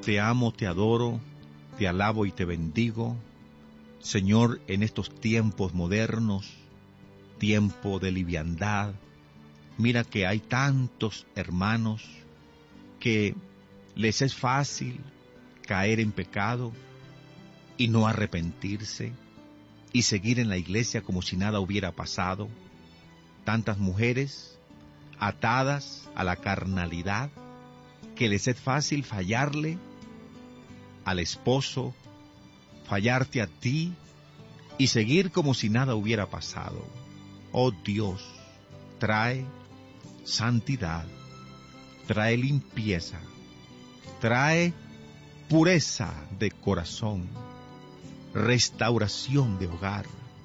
te amo, te adoro, te alabo y te bendigo. Señor, en estos tiempos modernos, tiempo de liviandad, mira que hay tantos hermanos que les es fácil caer en pecado y no arrepentirse y seguir en la iglesia como si nada hubiera pasado. Tantas mujeres atadas a la carnalidad que les es fácil fallarle al esposo, fallarte a ti y seguir como si nada hubiera pasado. Oh Dios, trae santidad, trae limpieza, trae pureza de corazón, restauración de hogar.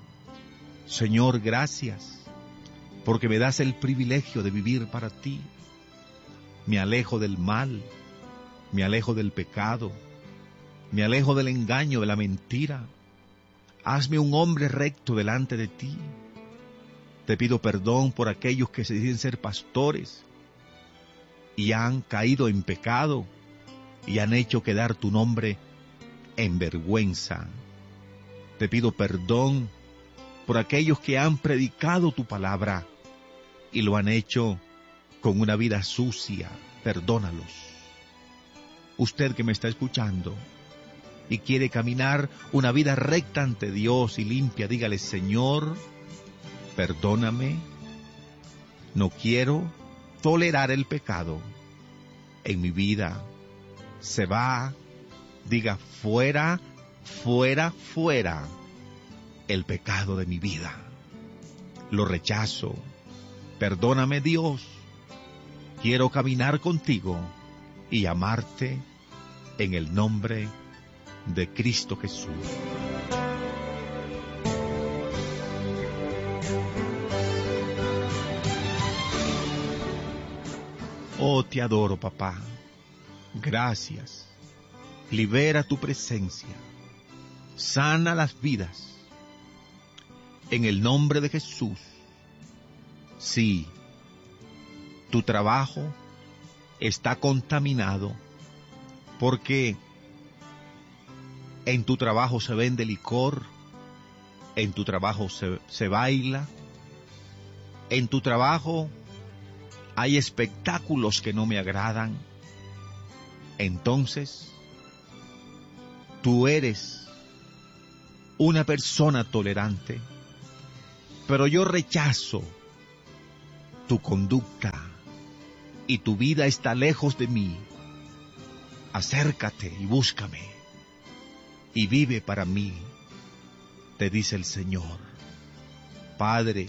Señor, gracias, porque me das el privilegio de vivir para ti. Me alejo del mal, me alejo del pecado, me alejo del engaño, de la mentira. Hazme un hombre recto delante de ti. Te pido perdón por aquellos que se dicen ser pastores y han caído en pecado y han hecho quedar tu nombre en vergüenza. Te pido perdón por aquellos que han predicado tu palabra y lo han hecho con una vida sucia. Perdónalos. Usted que me está escuchando y quiere caminar una vida recta ante Dios y limpia, dígale: Señor, perdóname, no quiero tolerar el pecado en mi vida. Se va, diga: fuera, fuera, fuera el pecado de mi vida. Lo rechazo. Perdóname, Dios. Quiero caminar contigo y amarte en el nombre de Cristo Jesús. Oh, te adoro, papá. Gracias. Libera tu presencia. Sana las vidas. En el nombre de Jesús. Sí, tu trabajo está contaminado porque en tu trabajo se vende licor, en tu trabajo se baila, en tu trabajo hay espectáculos que no me agradan. Entonces, tú eres una persona tolerante, pero yo rechazo tu conducta y tu vida está lejos de mí. Acércate y búscame y vive para mí, te dice el Señor. Padre,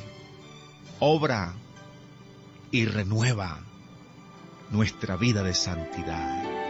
obra y renueva nuestra vida de santidad.